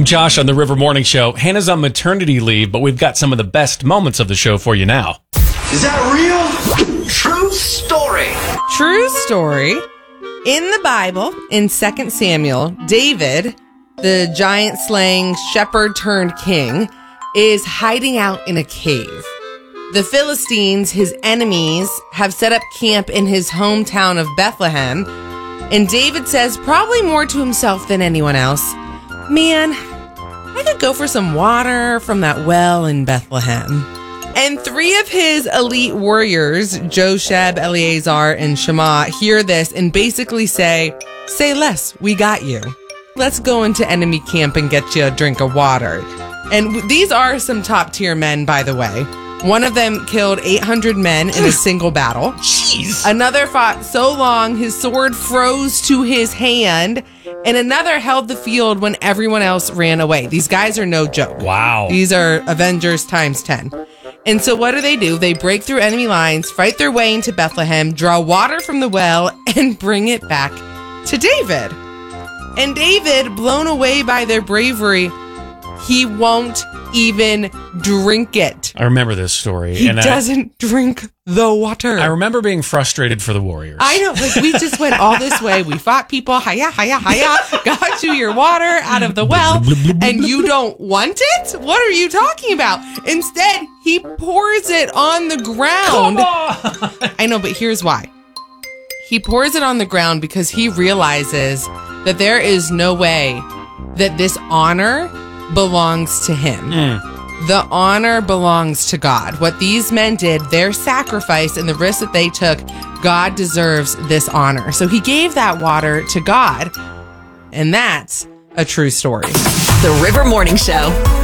Josh on the River Morning Show. Hannah's on maternity leave, but we've got some of the best moments of the show for you now. Is that real? True story. True story. In the Bible, in 2 Samuel, David, the giant-slaying shepherd turned king, is hiding out in a cave. The Philistines, his enemies, have set up camp in his hometown of Bethlehem, and David says, probably more to himself than anyone else, man, I could go for some water from that well in Bethlehem. And 3 of his elite warriors, Josheb, Eleazar, and Shammah, hear this and basically say less, we got you. Let's go into enemy camp and get you a drink of water. And these are some top tier men, by the way. One of them killed 800 men in a single battle. Jeez. Another fought so long his sword froze to his hand. And another held the field when everyone else ran away. These guys are no joke. Wow. These are Avengers times 10. And so what do? They break through enemy lines, fight their way into Bethlehem, draw water from the well, and bring it back to David. And David, blown away by their bravery, he won't even drink it. I remember this story. He doesn't drink the water. I remember being frustrated for the Warriors. I know, we just went all this way. We fought people, hiya, got you your water out of the well, and you don't want it? What are you talking about? Instead, he pours it on the ground. Come on! I know, but here's why. He pours it on the ground because he realizes that there is no way that this honor belongs to him. The honor belongs to God. What these men did, their sacrifice and the risk that they took, God deserves this honor. So he gave that water to God. And that's a true story. The River Morning Show.